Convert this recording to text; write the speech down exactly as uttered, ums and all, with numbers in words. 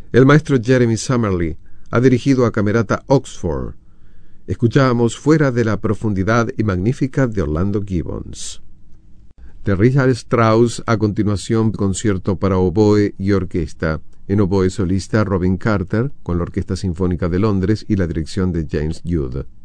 El maestro Jeremy Summerly ha dirigido a Camerata Oxford. Escuchábamos Fuera de la profundidad y magnífica de Orlando Gibbons. De Richard Strauss, a continuación, concierto para oboe y orquesta. En oboe solista Robin Carter, con la Orquesta Sinfónica de Londres y la dirección de James Jude.